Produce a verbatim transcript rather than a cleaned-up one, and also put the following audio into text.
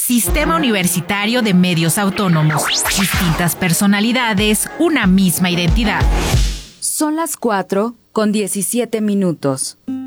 Sistema Universitario de Medios Autónomos. Distintas personalidades, una misma identidad. Son las cuatro con diecisiete minutos.